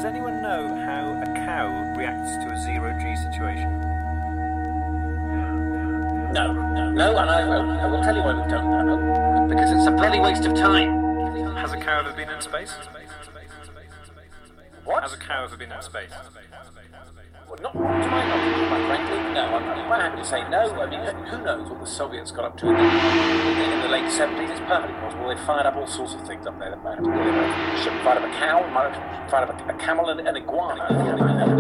Does anyone know how a cow reacts to a zero-G situation? No, and I will tell you why we don't know. Because it's a bloody waste of time. Has a cow ever been in space? What? Has a cow ever been in space? Well, not to my knowledge, quite frankly, no. I'm quite happy to say no. I mean, who knows what the Soviets got up to in the late 70s? It's perfectly possible. They fired up all sorts of things up there. They might have fired up a cow, might have fired up a camel and an iguana.